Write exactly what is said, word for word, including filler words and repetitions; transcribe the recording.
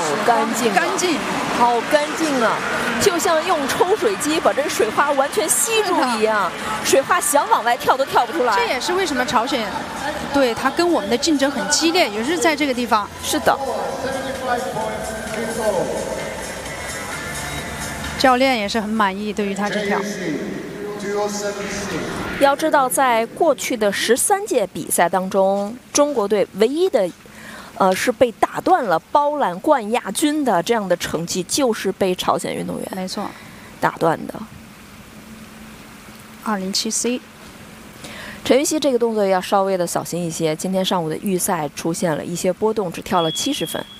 干净， 干净， 好干净啊！就像用抽水机把这水花完全吸住一样，水花想往外跳都跳不出来。 这也是为什么朝鲜对他跟我们的竞争很激烈，也是在这个地方。 是的。 教练也是很满意，对于他这条。 要知道，在过去的十三届比赛当中，中国队唯一的，呃，是被打断了包揽冠亚军的这样的成绩，就是被朝鲜运动员没错打断的。 二零七 C， 陈芋汐这个动作要稍微的小心一些。今天上午的预赛出现了一些波动，只跳了七十分。